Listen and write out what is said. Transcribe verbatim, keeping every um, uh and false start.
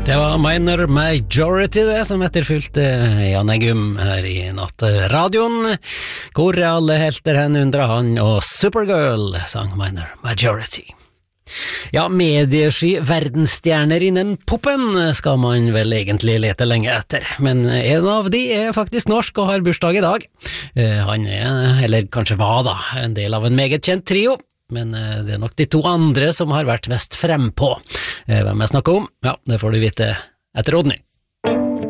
Det var Minor Majority det som etterfylte Jan Eggum her i nattradioen, hvor alle helter hen undra han, og Supergirl sang Minor Majority. Ja, mediesky verdensstjerner innen poppen skal man vel egentlig lete lenge etter, men en av de er faktisk norsk og har bursdag i dag. Han er, eller kanskje var da, en del av en meget kjent trio, men det er nok de to andre som har vært mest frempå. Hvem jeg snakker om? Ja, det får du vite etter Rodney.